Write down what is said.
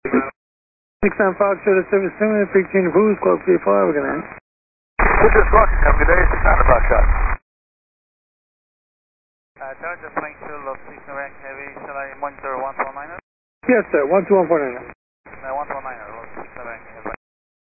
69 Fox, show the service similar, peak change approved, squawk 3-4, we're gonna end. This is Rocket, have a good day, 69 Fox shot. Charge just flying to Los Cisne Rank Heavy, shall I monitor 149? Yes, sir, 12149.